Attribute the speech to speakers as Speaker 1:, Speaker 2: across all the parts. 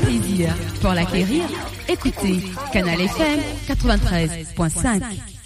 Speaker 1: plaisir pour l'acquérir. Écoutez Canal FM 93.5.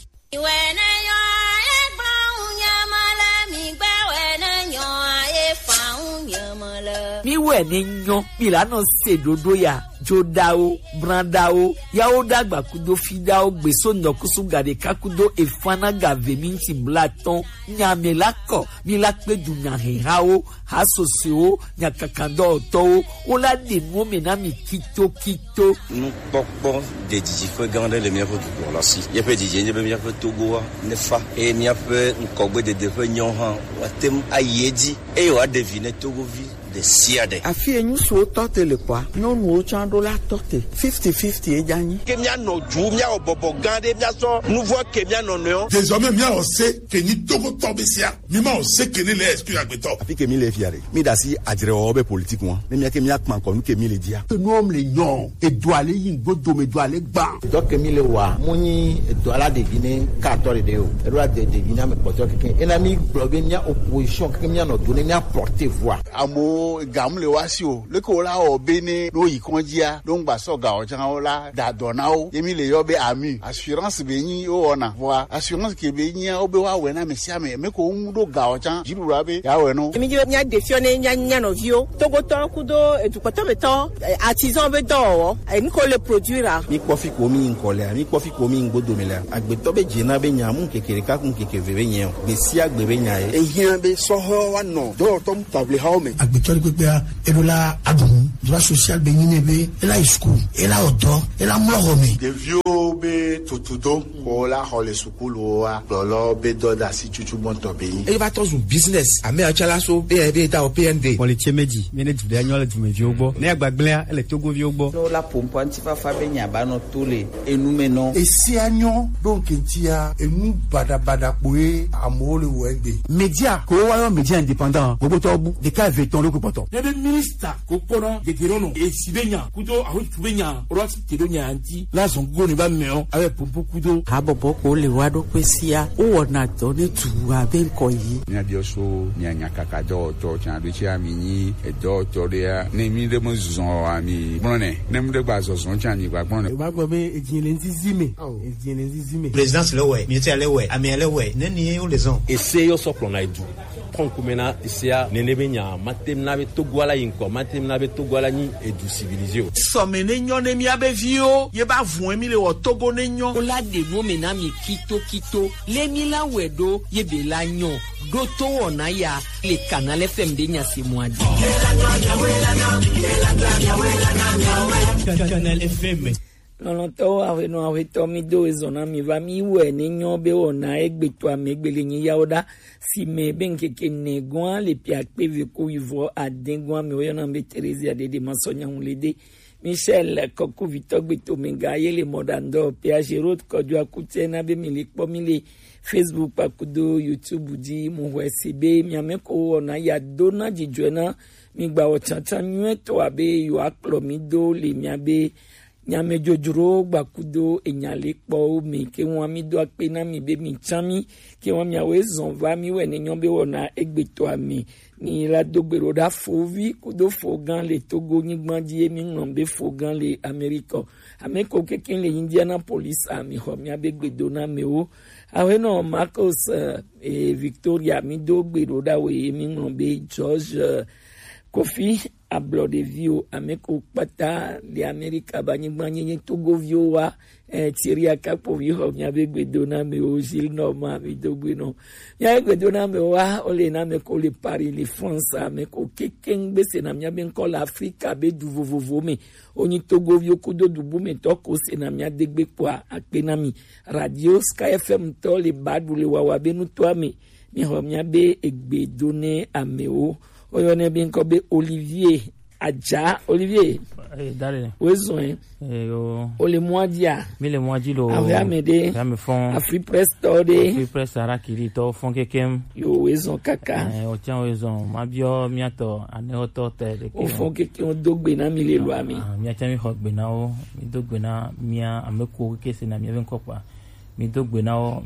Speaker 2: Mi wene nyo milano sedodo ya jodao brandao yao dagba kudo fidao gbeso nokusu gade kakudo efana gave minti blaton nyamelako milakpe dunya hehao hasosio nyakakando to ola de no menami kito
Speaker 3: nous pokpo de DJ fo gande le meilleur pour la si y a peu DJ ne meilleur pour Togo ne fa et mi a peu nkogbe de fo nyon han watem ayedi e wa deviner Togo vi de siade
Speaker 4: afie nyu so tote le kwa no no chando la tote 50-50 e jani
Speaker 5: ke mia no ju mia obobo gande mia so nouveau ke mia no no
Speaker 6: désormais mia on sait que ni Togo tobesia mi ma on sait que ni les excuse agbeto
Speaker 7: afi ke mi le fiare mi da si adire obe politique won ne mi ke mi akman ko nu ke mi le dia
Speaker 4: que nous le non et doit aller yin godo me doit aller gba
Speaker 8: donc mi le wa muni doit la deviner 14 de o e doit deviner me poto ke ena mi bloguer mia opposition ke mia no donner mia porter voix
Speaker 4: amo gamle wasio le ko la obene no ikonjia don gba so ga ojan ola da donao yemi le yobe ami assurance be yin o ona voa assurance ke be yin obe wa we na mesia me ko do ga ojan jirura be ya we no
Speaker 9: yemi je nya defione nya no vio togo to kudo edukoto beto artisan be do ni ko le produire
Speaker 8: mi kofi ko mi nkole mi kofi ko mi ngodo mele agbeto be jina be nya mu kekere ka kun kekeve be yen be si agbe be nya
Speaker 4: e yin be so ho wa no do to table ha o me
Speaker 10: agbeto elola adum droit social be nyinebe ela school ela odo ela mlohome
Speaker 4: de vieux be tutudo ko la hole school wa lolo be do da si chuchu bonto be
Speaker 11: e va ton business ame achala so be ta o PND
Speaker 12: on le tiemedi menedi de anyola du mevi ogbo na agbagblea ele Togo vi ogbo
Speaker 8: no la pompo antifa fa be nya ba no tole enu menon
Speaker 4: e si anyo donc ntia enu bada poe amole wegbe
Speaker 10: media ko wa yo media indépendant gogo to bu de ka veton le ko poto
Speaker 12: ministre ko kono de gerono e sibenya kudo aho tubenya roti tedonya anti la zongo ni ba meo awe pompo kudo
Speaker 2: habobo ko le wado kwesia o wona to ne tuwa be ko yi
Speaker 7: nya bioso nya nyakaka do to chan do chi amini e do to dia ne mi de mo zon ami brone ne mu de gba zon chan ni gba brone
Speaker 10: ba go be ejinle nzizime
Speaker 11: présidence le we militaire le we ami le we ne ni o les on
Speaker 13: essaye yo soplo na idu konkumena isia nenebenya matemna be togwala yinko matemna be togwala ni edu civilisé
Speaker 4: somene nyone mi abevio ye ba vun mi le wo Togo ne nyon
Speaker 2: ola de no menami kito le mi la wedo ye be la nyon do to wona ya le Canal FM de nya se moadi
Speaker 12: Canal FM
Speaker 9: lọ́nàtọ́ àwọn àwẹ̀tọ́ mi dó ìzọ̀nà mi bá mi wẹ̀ níyàn bẹ́ ọ̀nà ẹgbẹ̀tọ́ àmẹ́gbẹ̀lẹ̀ yín yáwọ́dá si me ben keke negwan le pia peve ko ivo adengwan me oyana be Teresa de masonya hulede Michel Koku Vitogbe to mengaye le modando pia jerot ko jwa kutena be milikpo mile Facebook pakudo YouTube di muhwesibe miame ko ona ya dona jijwena migba otata nweto abe yo aklomido le miabe nyame jojuro gbakudo enyale po mi ke won mi do ape na mi be mi chami ke won mi awe zonva mi we ne nyon be wona egbeto ami ni la dogbero da fovi kudo fogan le Togo ni gbandi mi ngon be fogan le Americo ameko keken le Indianapolis ami ho mi abegbedo na me o awe no Marcos Victoria mi dogbero da we mi ngon be George Kofi ablo de vio ameko pata le America banyi Togo vio wa tiri akapo vio nya begbedo na me o jil no ma mi dogbe no nya begbedo na me wa ole na me ko le Paris le France ameko keken be se na nya ben ko l'Africa be du vovovo me oni Togo vio kudo dubu me to ko se na nya degbe kwa akpe na mi radio Sky FM to le badu le wawa be nu to mi ho nya be egbedo ne ameo oyone bien ko be Olivier Adja Olivier
Speaker 12: dale
Speaker 9: wezo ole moadia
Speaker 12: mi le moadi lo
Speaker 9: ave amede
Speaker 12: ya me fon
Speaker 9: Afri Press tode
Speaker 12: Afri Press ara kiri to fon kekem
Speaker 9: yo wezo kaka
Speaker 12: o tian wezo mabio miato ane otote de
Speaker 9: o fon kekem dogbe na mi le lo ami
Speaker 12: mi acha mi hogbe na o mi dogbe na mia ameko kese na mi even kopa mi dogbe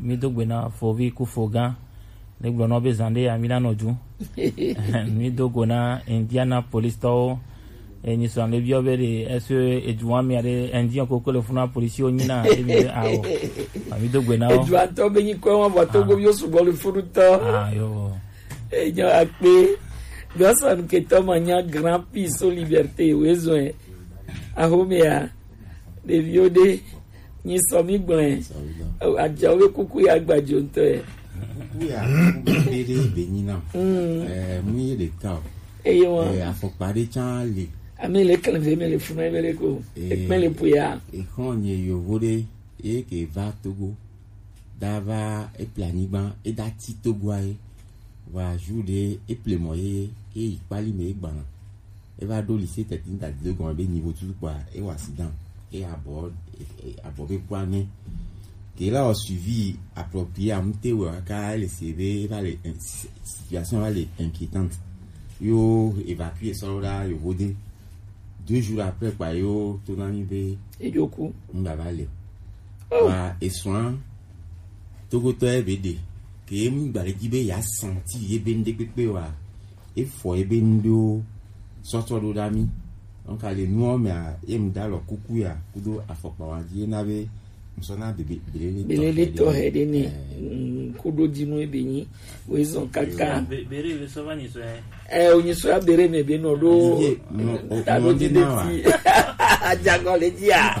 Speaker 12: na fovi ku fogan le glono be zande amina noju mi dogo na Indianapolis to ni so le bio be est-ce edouan mi ade indien ko le funa police onyina e mi awo ami dogbe na o
Speaker 9: edouan to be ni ko won bo to go yo subo le furuta
Speaker 12: yo
Speaker 9: e yo akpe gasan ke to manya grand peace ou liberté wezo ahomea de viode ni so mi gbon ajawe kuku ya gbajo nto
Speaker 14: ya bere benina mu ye de ta afopade chan le
Speaker 9: ami le kan ve me le funa me le ko me le puya
Speaker 14: e kon ye yo vode e ke va Togo dava e planiban e dati Togo ai va jouer e plemoye e pali me gbana e va do lycée technique de gon be niveau tout quoi e wa accident et abordé quoi ne qui là a suivi approprié à monter ou à les CV va les situation va les inquiétante yo évacuer ça là yo rodé 2 jours après quoi yo tout arrivé
Speaker 9: et yoku
Speaker 14: on va aller et soin tout côté BD que me ba dibe ya senti e bende pepe wa e fo e bendo sorto do dami donc les noirs mais aime dans leur coucou ya kudo afokpa wadi nabe msona
Speaker 9: belele to hedeni kudo dinu ebeni wezo kaka
Speaker 12: bere we so vani so
Speaker 9: onyi so bere me be no do tado dideti ajago le dia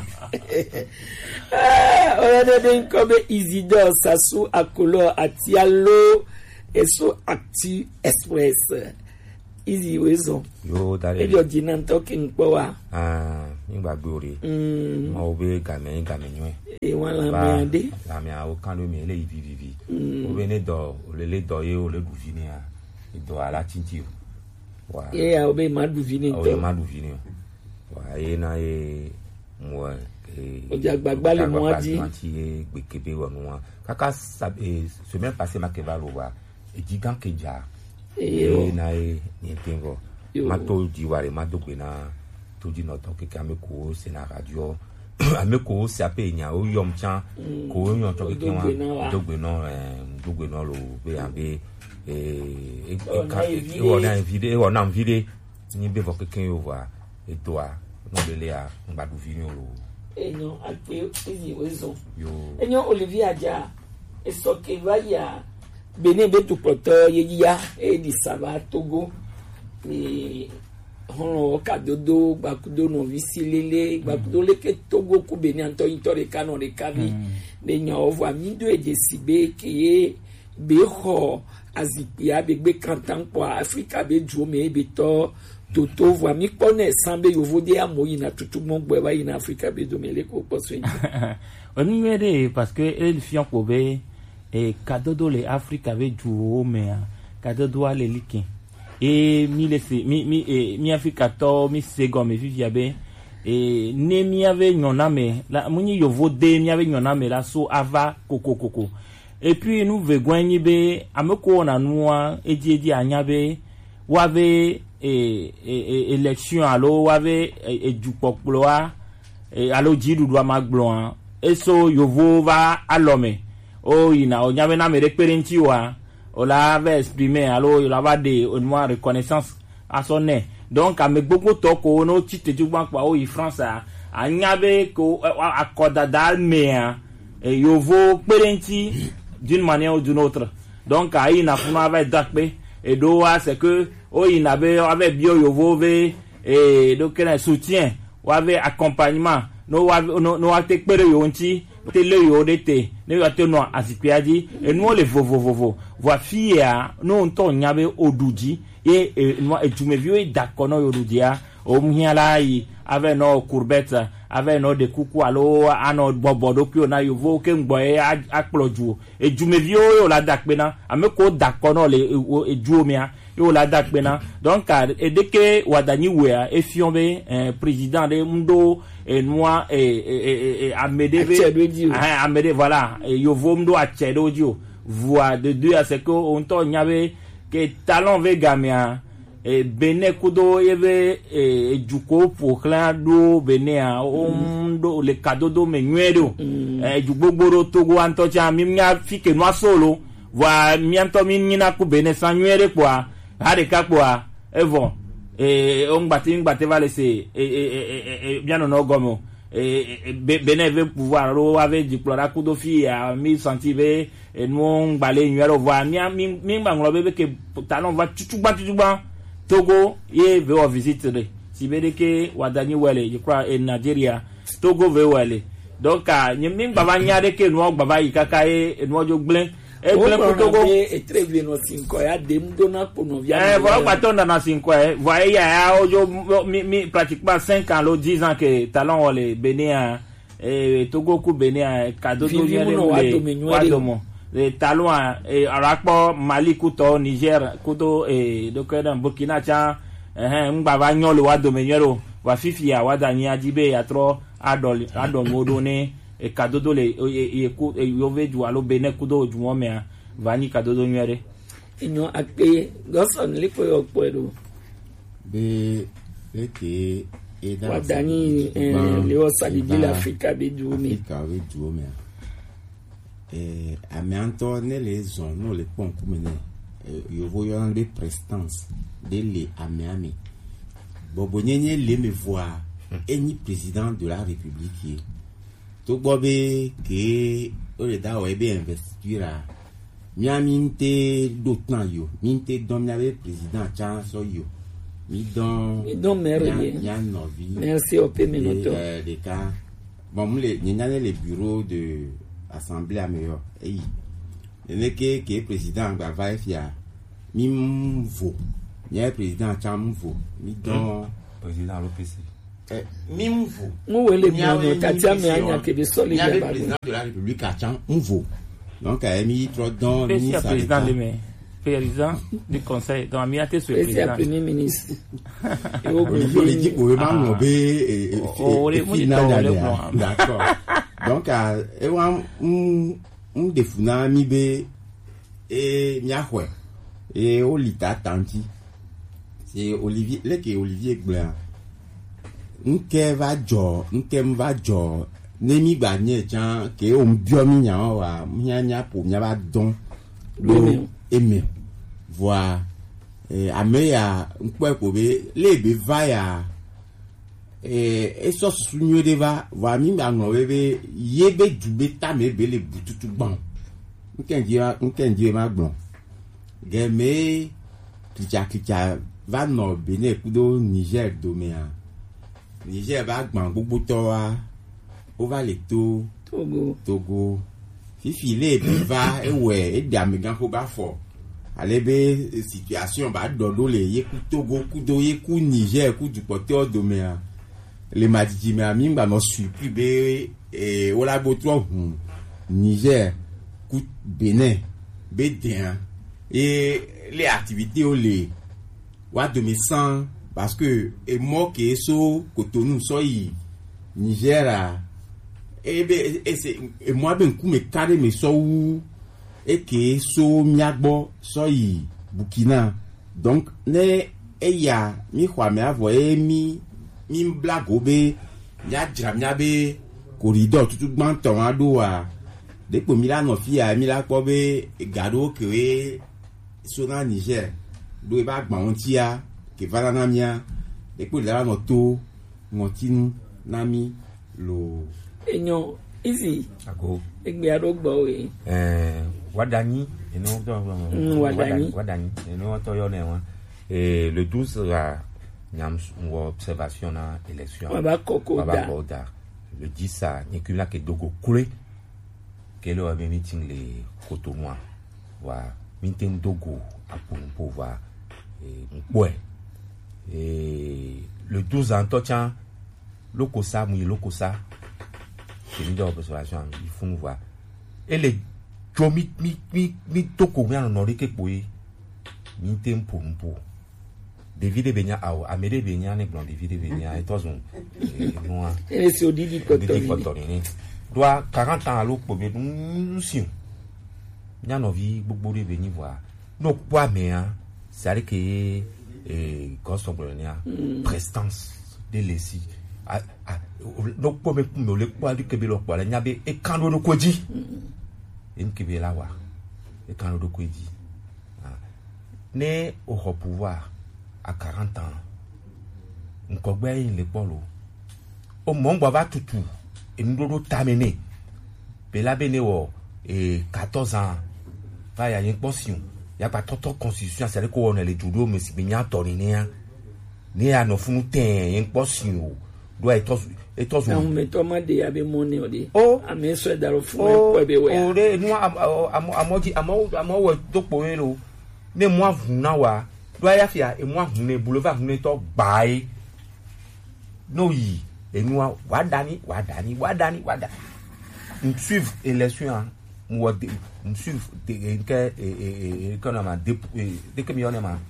Speaker 9: ora de nkobe Isidore Sassou Akolo Atialo eso Actu Express easy wezo
Speaker 15: yo dare
Speaker 9: e jodi nan talking power
Speaker 15: ngba gbore mo be game nwe
Speaker 9: e wala me de
Speaker 15: la me o kan lo mi le vivi o be ne do le do ye o le duvini a do ala tinti wa
Speaker 9: e o be ma duvini to
Speaker 15: o ma duvini wa e na e mo
Speaker 9: o ja gbagba le mo adi
Speaker 15: ti gbekebe wonu wa kaka semaine passée ma keba lo wa e gigant keja na ni tengo mato diware madogbe na to di noto ke kameko se na radio ameko se ape nya o yom chan ko yon to ke wa dogbe no lo be ambe on a envie ni be voke ken yo wa e doa no bele a mbadu vini lo
Speaker 9: enyo ape ezi wezo enyo Olivier Aja esoke vaya Bene betu poto yeya e di sava Togo ni hono kadodo bakudo no visilele bakudo leke Togo ku bene anto intore kano de kavi de nyaovo amido e desibe ke be ho azipia be kantan kwa Afrika be jome be to toto vo mi kone sambe yovo de amoyi na tutu mongwe ba ina Afrika be do mele ko poso
Speaker 12: oni mede parce que el fion ko be et kadodo le Afrique avait joué mais kadodo le likin et mi Africa to mi sego me vivia be et ne mi avait nyona me la muni yo vode mi avait nyona me la so ava koko et puis nous vegwanyi be ameko na noa edi anya be wave élection allo wave dupoploa et allo jidu do magblon et so yo va alome oh ina o nyabe na me reperenti wa o la avait exprimé alors il va de une reconnaissance à son nez donc avec beaucoup to ko no tite ju gba pa o i France a nyabe ko akoda dal me et yo vo perenti d'une manière ou d'une autre donc a ina funa avec dakpe et do c'est que o ina be avec bio yo vo ve et donc un soutien ou avec accompagnement no te pere yo nti tele yo dete ne yo te no asipiadi e no le vovo voa fia no nto nyabe oduji e no etumevio e dakono yo dudia o mhiala yi ave no courbette ave no de kuku alo ano bobodo pio na yo vo ke ngbo e akploju ejumevio yo la dakpena ameko dakono le ejuomia yo la dakpena donc edeke wadani wea e fiombe président de mdo et moi et Amédée voilà et yo vomdo a chedo dio voix de deux à ce que on to nyabe que talon vegamia et bene kudo yeve et juko pour clando benea ondo le cadeau do menwedo et jugboro togo anto cha mimnya fike no solo voix mianto minina ku bene sanwere kwa hareka kwa evon on batte va laisser bien non gomo Benin veut pouvoir avec diplôme coup de fille à 1000 centimes et nous balé numéro voir mi banglo que talon va tutuba Togo ye veut visiter si veut que wadani wale je crois en Nigeria Togo veut aller donc ni mi baba nyade que nous baba ikaka et nous jo glen et glen pour Togo
Speaker 9: et très bien no 5 ya dem dona pour nous via
Speaker 12: voilà batonda na 5 voyez ya ojo mi pratiquement 5 ans 10 ans que talon wale Benin Togo ku Benin cadeau to vient wadomo les talons arapo Mali kuto Niger kuto donc dans Burkina cha mbaba nyolo wadomenyero wa fifi ya wadani ajibe ya tro adol modone cadeau le yove du alo Benin kudo jumo me vani cadeau nyere
Speaker 9: inyo akpe goson lipo yokwedo
Speaker 14: be que
Speaker 9: wadani leo salidi l'Afrique be jume
Speaker 14: amianto nelle zone le pont kumene yo voyons des prestances de les amiami bobonyenye le me voir eni président de la république to bobe que o le da o ebe investira miami nte d'autant yo minte don miabe président chan so yo mi don
Speaker 9: merveille
Speaker 14: ya novi
Speaker 9: merci au pemenoto
Speaker 14: des cas bon les les bureaux de assemblée meilleur et le que président va faire mimvo il président chamvo mi don
Speaker 15: président l'OPC
Speaker 14: mimvo
Speaker 9: nous le bien tatia me anya que be solide
Speaker 14: président de la république a chamvo donc a mis trop dans
Speaker 12: ministre président du conseil donc mi até sur président
Speaker 9: premier ministre
Speaker 14: Olivier le dit pour et d'accord donc on defuna mi be miahwe et olita tanti c'est Olivier Gblin nke va jo nemi gbanye chan ke o mbio mi nya wa nya po nya ba don lo eme voir ameya nkwe ko be lebe va ya so sunyo deva va mi ngwa bebe yebe dube ta me be le bututu gban nkenji ma gban geme kicha va no Benin kudo Niger domea Niger va gban gbogbo to wa o va le Togo fifi le va ewe edamigan ko ba fo alebe situation ba dodo le yeku Togo kudo yeku Niger ku du porteur domea les madji mais ami ba no surpris be o la bo tro Niger ku Benin be bien et les activités o le wa de me sang parce que et moi que so Cotonou so yi Niger a et moi ben ku me carré me so ou et que so miagbo so yi Burkina donc ne eya mi kwa me avoye mi blago be ya jramnya be corridor tutu gbanton ado a depo mi la no fi a mi la po be gado ke so na Niger do e ba gban ti a ke vala na mia depo la no to ngotinu nami lo
Speaker 9: enyo easy
Speaker 15: ako
Speaker 9: egbe arogbo we
Speaker 15: wadani eno do wadani eno to yo ne won le 12 la nyam observation na élection
Speaker 9: baba kokoda
Speaker 15: le 10 ça nikula ke dogo kure ke le avait meeting les Cotonou wa meeting dogo pour pouvoir ouais et le 12 entretien lokosa c'est une observation il faut nous voir et les jomi mi toko mi an nori ke poe mi tempo mpo David Benya au Amede Benya ne blond David Benya et toi on moi
Speaker 9: et c'est Odidi
Speaker 15: Kotori doit 40 ans à l'eau pour nous si nya no vi gbogbo de Benya voir no poa me hein c'est que Gossombronia prestance de lesi no poa me le poa du kebelo poa nya be e kando no koji kebe la wa et quand le dokwedi né au pouvoir à 40 ans nkogbe yin le polo o mongba va tutu endodo tamene bela bene wo 14 ans va ya yin posion ya pa toto constitution c'est ko on le judo me si binya torinia ni ya no funu ten yin posion do etos
Speaker 9: na me toma de abe money ode o ameso daro fun ko be we
Speaker 15: o re nu amoji amawo dopo ero ne mo avuna wa do ya fia e mo ahune boulevard hune to gbae no yi enu wadani suivre élection mo suivre que qu'on a de que millionnaire ma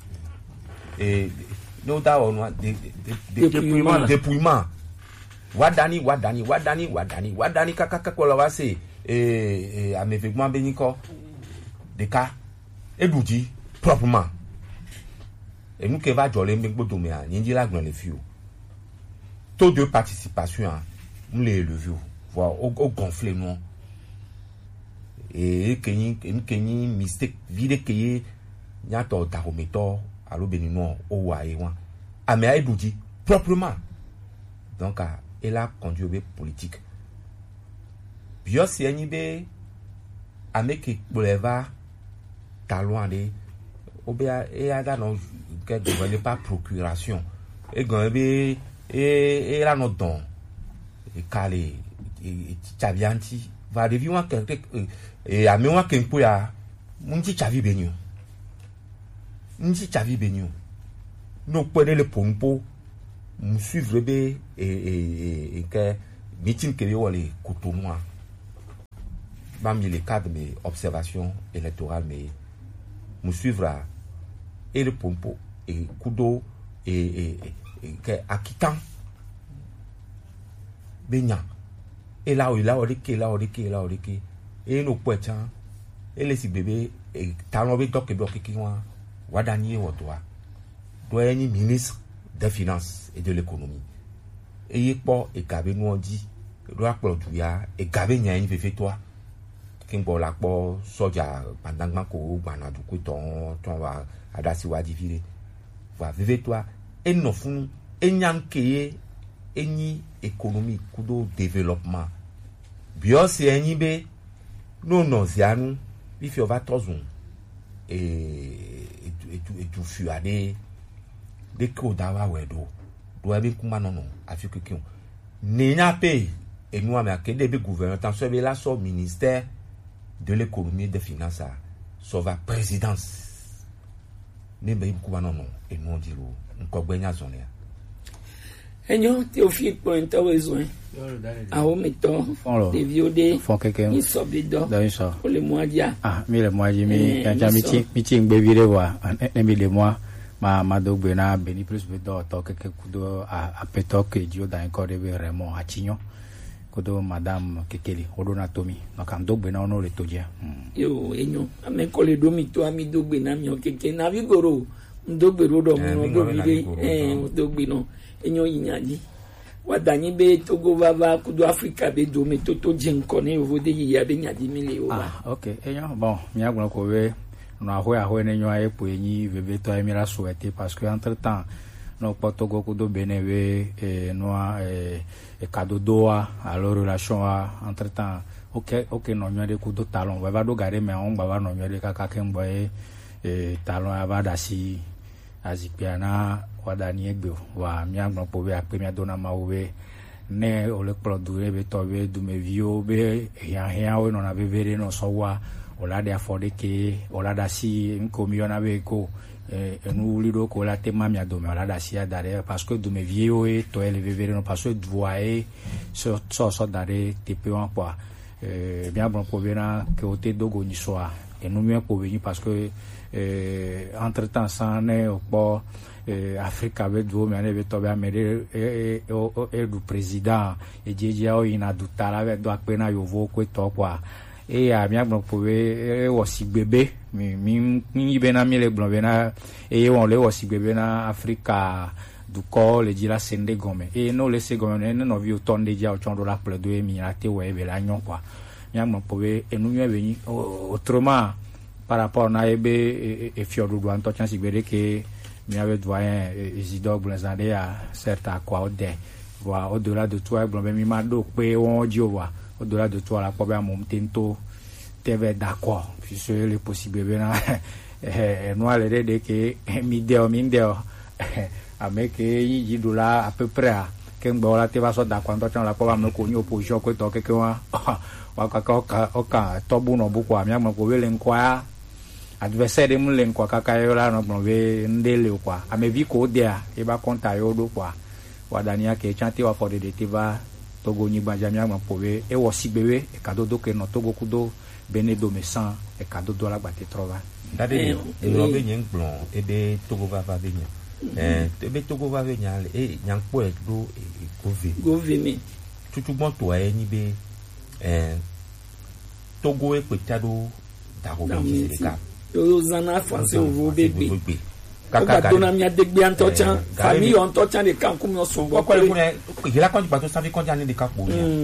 Speaker 15: no da on dépouillement wadani kaka ko la va se amevegement beniko de cas eduji proprement et nous qui va joler mbengbo domea nyinji la gnon le fiu taux de participation nous les élevé voir au gonfler non et kenyi mistake vide keye nyato tarometo alo benino o wa ewa amea eduji proprement donc elle a conduit au politique bio si enibe ameki boleva talwande obia e ada no que gouverner par procuration et gombe et la no don e kale e chabianti va devi wa quelque e amewa kenpo ya munji chavi benyo no pone le pompo me suivre be et que meeting que yo les Cotonou parmi les cadres de observation électorale mais me suivra et le pompo et kudo et que akitan benya et là et no poetan et les si bébé et talon be doke bloqué qui wa wadani wotoa doyen ministre des finances et de l'économie et po e gabe nous dit doit produire et gabe nya yin fefe toi kimbo la po soja pendant ko bana du ko ton wa adasi wa divire va vivre toi et no fun e nyankeye eni économie kudo développement bio se eni be no zianu bi fi over 1000 et tu fuade de ko dawa wedo do abi kuma no afike kion ni nya pe et nous a que des gouvernements attention là so ministère de l'économie et des finances so va présidence ne be kuma no et nous dit lo nko gbenya zone
Speaker 9: enyo Théophile pointa besoin a o meto de viode ni sobido pour le mois dia
Speaker 16: mi le mois mi kan mi ngbe vire wa mi le mois ma dogbe na beni plus bedo to keke kudo a peto ke dio da encore de Raymond Achinyo kudo madame kekeli odona tomi makam dogbe na ono le toje
Speaker 9: yo enyo ame ko le domi to ami dogbe na mi o keke na vigoro ndogbe rodo mo do vire dogbe no enyo yinyadi wadanyi be Togo baba kudo Africa be do me to jenko ne ovode ya be nyadi mile o
Speaker 16: okay enyo bon mi agbon ko we no ahoe ne nyo aye poenyi veve to emira souhaiter parce que entre temps no Togo kudo benewe no cadeau doa alors relation entre temps OK no nyo de kudo talon va do gare me on baba no nyo de kaka kembo talon abada si azipiana wadani egbe wa miagbon po be apemia dona mawe ne ole produire be to be du me vio be ya we no na be vere no so wa ola de afforde ke ola da si nkomiona be ko enu lido ko la tema mi adome ola da si adare parce que du me vio e to ele vere no parce que voie so dare tepe en quoi bien bon po bena ke o te dogo ni soa enu mi po veni parce que entre temps ça ne po Afrique avec du mais ne veto be amere e du président e jeje o ina du tala ve do apena yo vo ko to kwa e a bien bon pouvez aussi bébé mi bena mi le blon bena e on le aussi bébé na Africa du ko le dira sende gome e no le se gome no vi autant de dia o chondo la ple do mi na te we be la nyon kwa mi am pouvez e nu veni autrement par rapport na ebe e fiodu do anto chance bere ke mi avait doyen Isidore Blenzandé à certes à quoi voilà au-delà de toi blombe mi ma do pe won di wa au-delà de toi la po ba mom tento teve d'accord puisque le possible bena no ale de que mi deo avec yi dola à peu près que ngbola te va so d'accord to la po ba me ko ni opposition ko to ke wa ka to bu no bu kwa mi am ko wele nkwa adversaire mu le nkwa kaka yo la no blombe ndele kwa amevi ko dia e ba konta yo do kwa wadania ke chanti wa for de tiva togo ni banjamia mpowe e wo sigbewe e kadodo ke no togo kudo benedo mesan e kadodo la gbate trova
Speaker 15: dade e no be nyen blon e be togo va venir e be togo va venir e nyan po e do
Speaker 9: gove mi
Speaker 15: tutu bon to e ni be togo e petado da go be ka
Speaker 9: yo zana français o bebe kaka dona mi adegbe antochan famille ontochan de kan kum no so bo
Speaker 15: ko le hila kon ba to sabi kon jani de kapo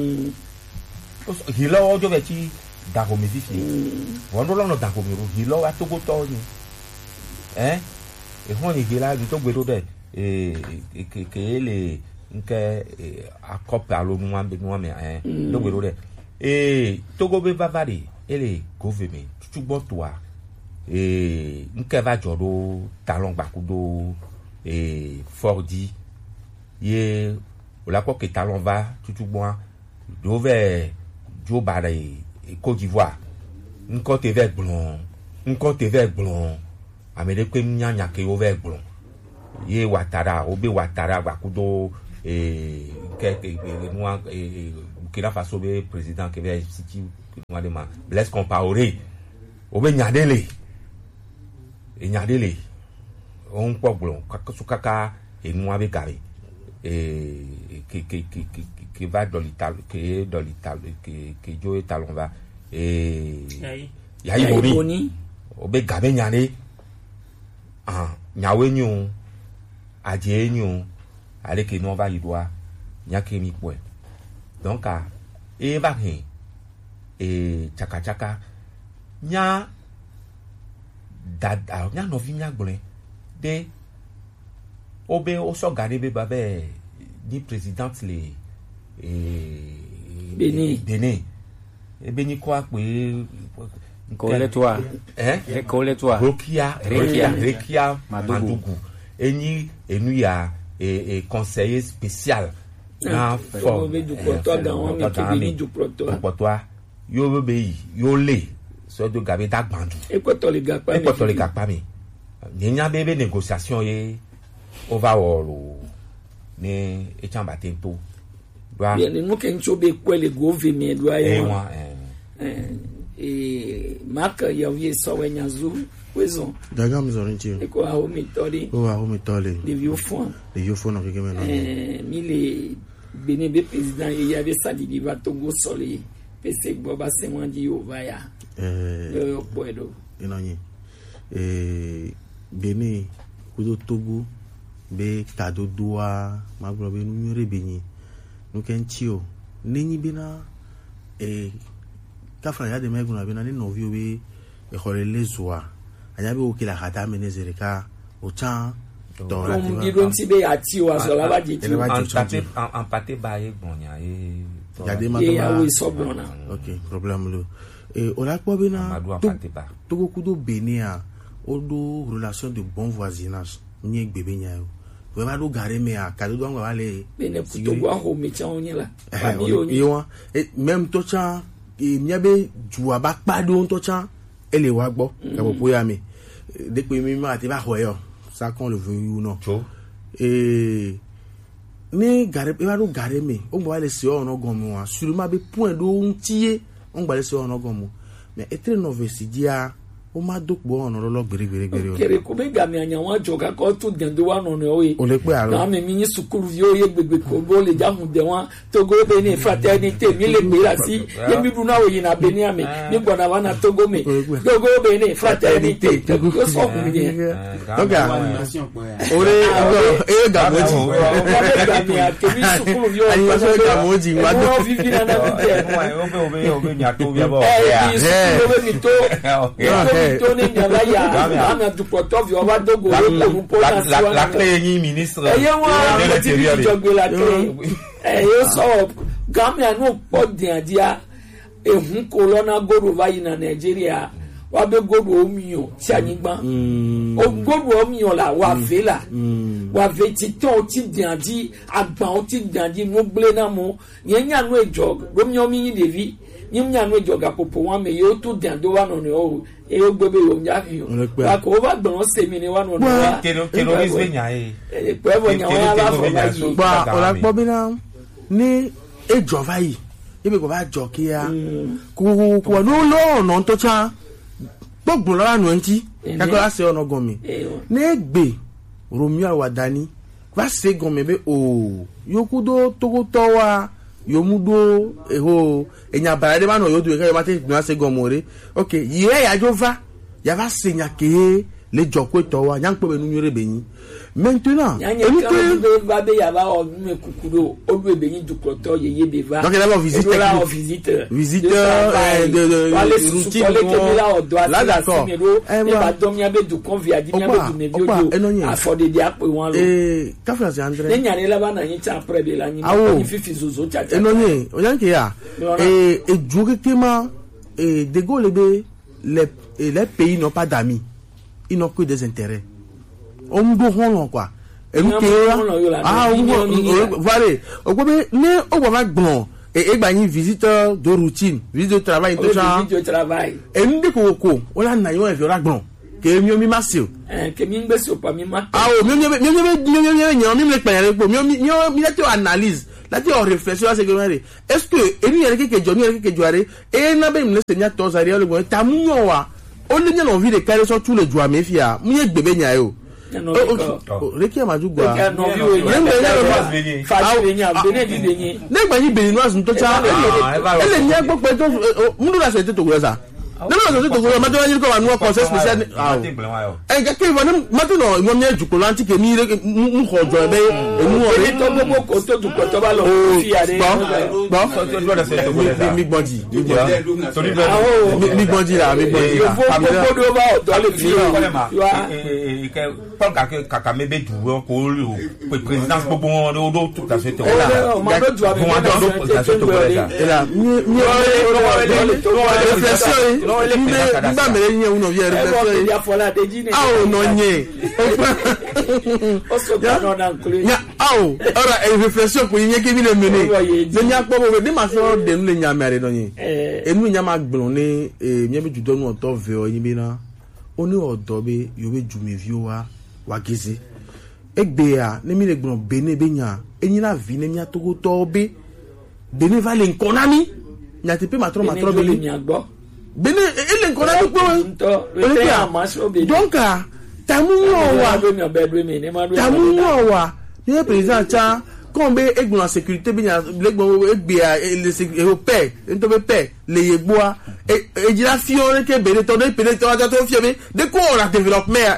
Speaker 15: hila ojo be ti da go mi fifi won do lo da go mi ro hila wa to go to ni e won ni hila bi to gbe do de ke le nke akopa lo nu ambe nu ame do gbe do de to go be bavare ele government tu gbo to wa nke va jodo talon bakudo Fordi ye la ko ke talon va tutu bon do ve jo bare Côte d'Ivoire nko te ve blon amede ko nyanya ke o ve blon ye watara obe watara bakudo ke noa Burkina Faso be président ke ve siti noa de ma Blaise Compaoré obe nyadele enyadele on problem kaka enu ave gari que va dans l'Italie que jo talon va ya iboni obe gabe nyane nyawe nyu adie nyu ale que non va idwa nyake mi point donc e va hin chaka nya dada nya no vinya gble de obe o so gade be babe ni présidente le Bénin e Bénin quoi pe
Speaker 16: Koletua
Speaker 15: Rekia Madougou eni enu ya conseiller spécial na for
Speaker 9: du
Speaker 15: proto yo be yo le so do gabe da gbandu
Speaker 9: e ko to le
Speaker 15: gapa mi nya bebe négociation ye overall ne e chamba tento doa
Speaker 9: bien nous ken chobe ko le gouvernement doa mark ya vie so wenyazu wezo
Speaker 17: daga mzorinti
Speaker 9: e ko a omitoli de vieux fonds
Speaker 17: no kekeme no
Speaker 9: mi le Bénin be président il y avait ça di va Togo soli pese boba semandi ovaya puedo
Speaker 17: inonyi Bénin kudo Togo be kado doa magro be nu rebeni nu kenchio nenyi bina kafra ya de meguna bina ni novio be e khole lezoa anya be okila khata menezereka o chan
Speaker 9: donc bi don ti be ati o asola ba jiti
Speaker 15: en pâté baye bonya
Speaker 17: ya de
Speaker 9: ma
Speaker 17: ok problème lo on a quoi bina Togo kudo Bénin odo relation de bon voisinage ni bébé nyayo vraiment do gare me a kado do ngwa le
Speaker 9: Togo a ho me cha onyela
Speaker 17: même to cha nyabe juwa ba pado to cha ele wa gbo ka bo ya mi de pe mi ma ti ba ho yo ça qu'on le veut ou non ni gare e ba do gare me o ngwa le se ono gomo a sûrement be point do ntie on ngwa le se ono gomo mais etre novesi dia o ma dokbo ono lo gbere
Speaker 9: kere ko be ga mi anya wa joka ko to dendo wa no no
Speaker 17: o le pe aro
Speaker 9: na me mi sukuru yo ye gbegbe ko bo le ja hun de wa Togo be ni fraternité mi le gbera si ye mi bu na o yin Bénin ame mi gbona wa na Togo me Togo be ni fraternité Togo so ku ni
Speaker 17: donc ore ga moji
Speaker 9: ga mi a ke mi sukuru yo
Speaker 17: animation ga moji ma do
Speaker 9: vivi na na
Speaker 15: o be nya to bia bo
Speaker 9: mi sukuru be mi to tó ní nyàrá yà àmì àdùpọ̀tọ́ fi ọba dógò olóògùn pọ́nà sí wọn.
Speaker 15: la clé yín ministre.
Speaker 9: ẹyẹ wọn àwọn tí bí ìjọgbé la clé ẹyẹ sọ gàmí àánú pọ̀ dìàdìà ehun kò lọ́nà gòdò báyìí na nàìjíríà wà bẹ gòdò omiyan tí a yín gbọ́n gòdò omiyan la wà fẹ́ la wà fẹ́ titọ́ ti dìàdì àgbà ti dìàdì ní gblé náà mọ́ yẹn nyànú ìjọ gómìnà mi yín dèbí yín nyànú ìjọ gàpòpò wọn mẹ yóò tó dìàdó wà nù ní ọ̀rọ̀ yóò gbébé yóò ń jáfi o wà kò bá gbọ̀n sèmi ni wà nù ní wa.
Speaker 15: terroriste bẹ nyà ye.
Speaker 9: pẹ̀lú nyà wọn yà bá fọ báyìí.
Speaker 17: gba ọ̀làpọ̀ bí náà ní ìjọba yìí ibi kò bá jọ kí a kò ló lọ́ọ̀nà tó tán gbọ́gbọ̀n lọ́wọ́ àná ẹ̀ńtí kakọ́ láti ọ̀nà gọ̀mì ní ègbè romeo àwàdání bá ṣe gọ̀mì bẹ́ẹ̀ o yòókù dó tókótọ́ wa yòómù dó èho ẹ̀yìn àbàládé bá nà yóò dùn ẹ̀ka yóò má tẹ̀ gbìyànjú ṣe gọ̀mù rẹ̀ ok yìí yàjọ́ va yàrá ṣe yàn kéé lè jọ pé tọ́ wa yàn pé bẹ́ẹ̀ nínú rẹ̀ bẹ́yìn maintenant
Speaker 9: èmi pé va be yaba o me kukuro o do ebe yin dukoto yeye be va
Speaker 17: donc là on visite visiteur de routine là d'accord
Speaker 9: e ba domia be du convia di nya be du me bio afode di ape won lo
Speaker 17: ka France André
Speaker 9: ne nya la ba na yin cha après be la yin ni fifi zozo cha cha
Speaker 17: enonye o yan ke ya et directement et de Gaulle les pays n'ont pas d'amis ils n'ont que des intérêts on do hon quoi voilà ogobe ne ogba gbon e gba yin visiteur de routine visite de travail tout ça
Speaker 9: visite de travail
Speaker 17: e ndi ko o la na yon e fi ora gbon ke mi o mi masio
Speaker 9: ke mi ngbe so pa mi ma
Speaker 17: o mi mi le pe po mi la to analyse la to réflexion à ce que est-ce que eni yere ke jo ni yere ke jo are e na be mi le se nya to zari le gbon ta mu yon wa o le nya envie de carrer sur tous les joie me fia mu ye gbebe nya yo reki amajugba nígbà yìí benin noise tó ṣá ẹlẹ ní ẹgbọ́ pé tó múlò láṣọ ètò òwúrọ̀ sá nínú àṣọ ètò òwúrọ̀ mọ́tò wáyé kọ́ wà ní wọ́n kọ́ sẹ́sì spécial ẹ̀ kẹ́kẹ́ ìwọ ní mọ́tò náà ìwọ́n ní ẹ̀jùkọ̀ láti kẹ́ ní ń kọ̀ ọ̀jọ̀ ẹ̀bẹ́ ẹ̀mú ọ̀rẹ́
Speaker 9: tó gbogbo kò tó dùkọ̀ tó bá lọ fi àdé
Speaker 17: gbọ́ mi gbọ́njì la mi gbọ́njì
Speaker 9: gbogbo bá ọ̀dọ́ lè fi
Speaker 15: Paul Kakame be du ko o président gbogbo wọn o do tout ça c'était
Speaker 9: là ma do du abi
Speaker 17: là mi réflexion nígbà mẹ́rẹ̀ yẹn uno vie réflexion
Speaker 9: ya fola de ji ni
Speaker 17: ah no nye
Speaker 9: o so ta no na nkule
Speaker 17: ya ora réflexion ko yin ke bi le mene le nya po bo de ma so de nu le nya mere no yin enu nya ma gbon ni mi be judo nu to ve o yin bi na oni odo be yo be ju me view wa gizi egbe a ne mi le gbon bene be nya eyin la vi ne nya togo to be bene va le nkonami nya te pe matro be
Speaker 9: ni agbo
Speaker 17: bene ele nkonami po donc tamu wa ni president cha kombe egbon la sécurité be nya legbon egbe a le européen ento be pe le yegboa e jira fiore ke bene to de pele to aja to fiebe de ko la développement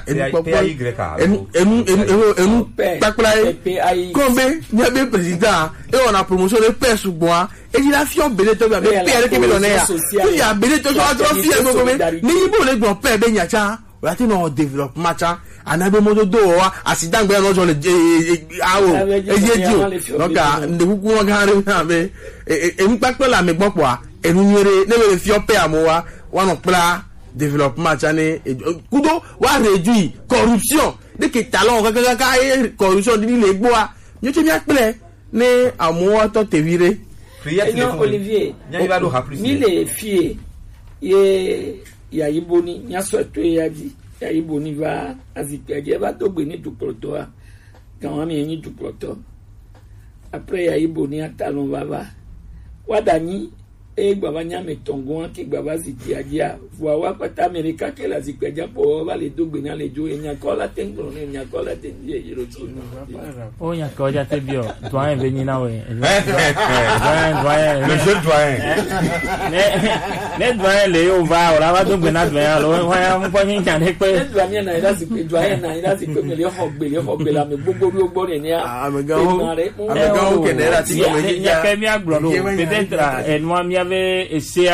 Speaker 17: enu pakla kombe ni be président et on a promotion de paix sous bois e jira fiore bene to be pe ke be lo ne ya tu ya bene to to fiebe go be ni bo le gbon pe be nya cha o ati no développement cha anabe modo do wa accident gbe no jo le awo ejeji o noka ndekuku won ga re na be emi pakpe la me gbopo a enu nyere ne be fi ope amowa wa no pla développement cha ni kudo wa réduit corruption de ke talon kaka corruption ni le gbo a nyo che mi akple ne amowa to tevire
Speaker 9: Olivier ni le fie ye ya iboni nya so to ya di ya iboni va azipia va to gbe ni duproto a kan wa mi yin duproto après ya iboni atalon baba wadani e baba nya me tongo ki baba zitia vo wa pata america ke la zipia po va le dogbe na le jo nya ko la tengo ne nya ko la tenje yiro ti
Speaker 12: o nya ko ja te bio doyen veni na we
Speaker 15: le jeune doyen
Speaker 12: ne doyen le o va ora va dogbe na doyen lo wa mo po yin jan de pe
Speaker 9: doyen na ida si pe doyen na ida si pe me le ho la me gbogbo bi ogbo ni
Speaker 17: a me ga o ke ne ra ti go me
Speaker 12: ya ke mi agbo no peut-être en moi mi avait essayé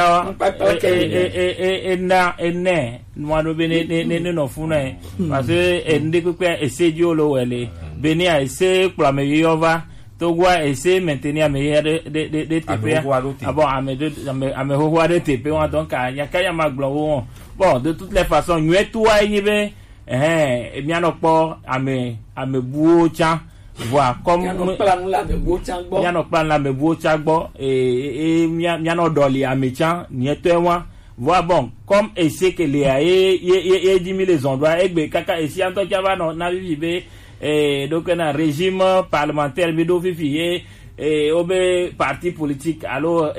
Speaker 12: moi do bene no funa parce que ndé ko essayer diolo wele beni a essayer pour la meilleure Togo a essayé maintenir meilleur de TP bon à me revoir de TP donc il y a kaya maglon bon de toutes les façons nous toi yebe bien no po à me buo chan voilà comme
Speaker 9: bien no plan la me buo chan bo et bien no
Speaker 12: doli à me chan ni toi voilà bon comme essayer que les et 10 000 les endroits et kaka essayer en tout cas va na vivre et donc un régime parlementaire bido fifi et obe parti politique alors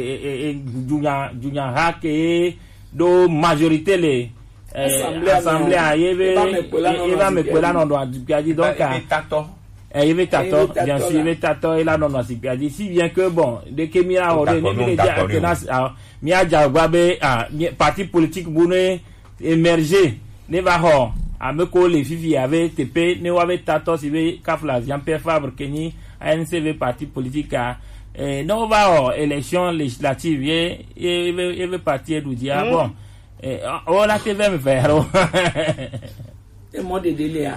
Speaker 12: dunya hak et do majorité les assemblée va me coller non doit dire donc il veut tato bien sûr il veut tato et là non c'est bien dit si bien que bon de que mira on est déjà mia jagwabe parti politique boune émerger ne va ho ameko les fifi avait TP ne avait tato si ve kafla Jean-Pierre Fabre Kenny ANCV parti politique non va élection législative il veut partir du dia bon on la TV me faire
Speaker 9: et moi de délai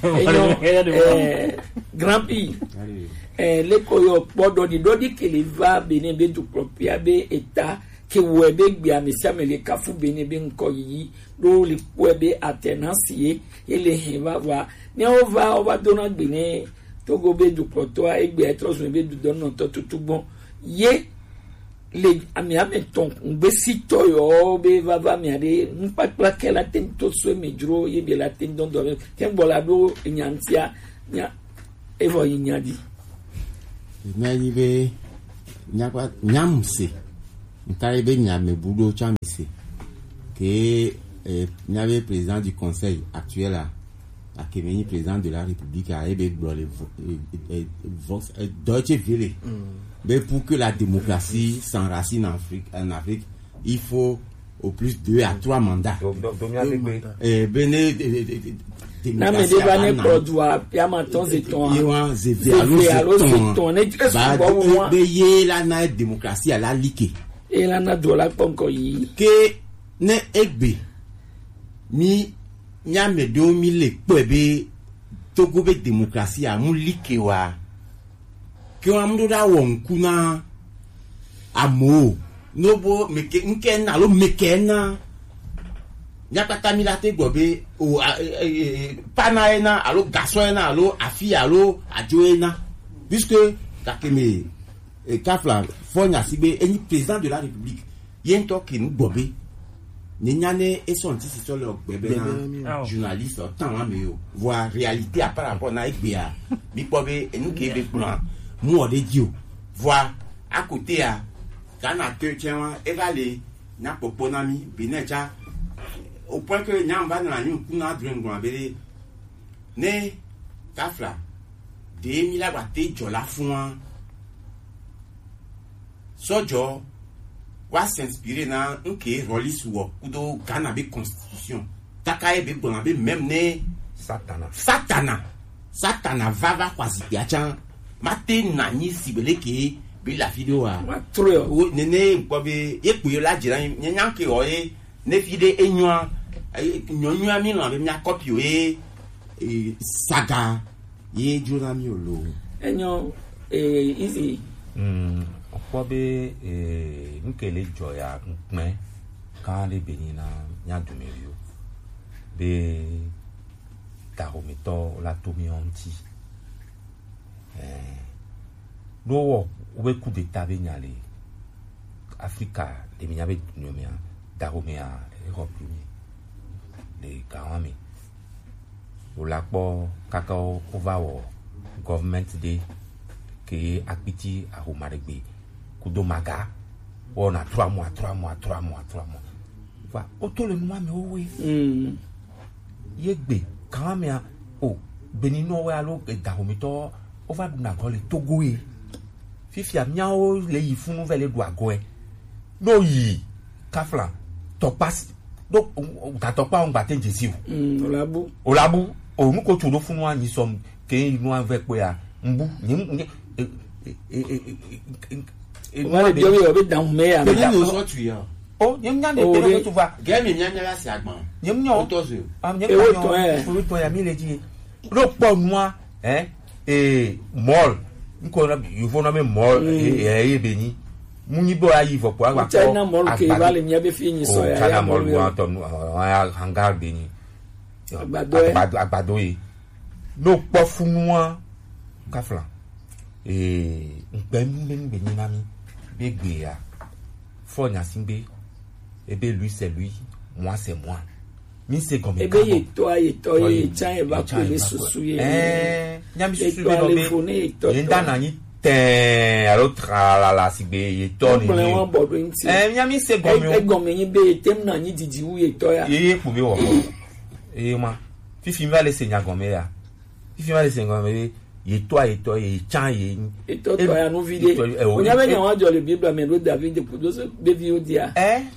Speaker 9: grand pays les koyo bodo di dodi que les va bene be du propria be état que webe bia mesia mele kafu bene be nkoyi do le webe attenancier et les va voir ne on va donner bene Togo be du protoa egbe etros be du don tout bon ye les amiame ton besi toyo be va mi ade mpatla kela tento so medro ye be la tendo do ken bolado nyantia nya evo nyadi
Speaker 14: nani be nyakwa nyamse ntare be nyame budo chamse que n'avait président du conseil actuel à Kemeni président de la République à Ebe Vox Deutsche Welle. Mais pour que la démocratie s'enracine en Afrique, il faut au plus 2 à 3 mandats. Démocratie à la liquée.
Speaker 9: Et là, na dola ponko yi.
Speaker 14: Que ne egbe mi nyame 2000 pebe Togo be démocratie a mu liquée wa. Que amdo da wonkuna amo nobo meke nkena lo mekena nyakata milate gobe o panaena alo gasoena alo afia alo ajoena puisque kakeme kafla fonya sibe eni président de la République yento ki nu gobe ni nyane e son ti so lo gbebe na journaliste tant ameo voir réalité à par rapport na igbeya mi gobe enu ke be plan mu ode dio voir à côté à kana que tiens évaluer na poponami bineja au point que nyamba na nyu kuna drengo abele ne kafla de mila bate jola fun sojo wa s'inspirer na nke rolis wo kudo Ghana be constitution takaye be bon be même ne satana vava kwasi piachan mate nani sibeleke be la vidéo a o nene bobe epuyo la jira nyanke oye ne fide enwa nyonwa mi no be mia copy e saga ye jona mi olo
Speaker 9: enyo easy
Speaker 15: Okobe nkele joya nkme kan le benina nya dumerio be taromito la tomionti no we coup d'état be nyale Africa de minyabe nyomia daromia Europe le kawami o lakpo kakao over government day que akpiti a humaregbe kudomaga on a 3 mois va auto le mois mais oui yegbe quand même oh benino we alo daromito on va na go le Togo e fifia miao le yifunu vele do agoe no yi kafla to pass do ta to pa on batte jesi olabu o mu ko tudo funu ani som ke inu ave pe a mbu ni
Speaker 9: Moi bien oui dans mais
Speaker 14: mais nous autres ya
Speaker 15: oh nyamnya de tele tu va
Speaker 14: gars mais nyamnya la c'est agban
Speaker 15: nyamnya
Speaker 14: otozo
Speaker 15: nyamnya pour toi ya mi le dit lo po moi mol nko na you for na me mol beni muni bo ayi vo po agba ko
Speaker 9: China mol ke vale mi abe fini so ya
Speaker 15: China mol wa to hangar beni agbado yi no po fun won kafla ngbem ni na mi be gbe ya fo nya simbe ebe lui c'est lui moi c'est moi mi c'est comme
Speaker 9: ebe ye chan e ba ko le susu ye
Speaker 15: nyami susu be no be yenda na ni alo tra la sigbe ye to ni nyami c'est
Speaker 9: comme e be tem na ni didi wu ye to ya
Speaker 15: po be wo ma fifi va le senya gome ya fifi va le senya gome ye chan ye
Speaker 9: to ya no vide onya be nyan wa jo le Bible me lo David de podo be vi o dia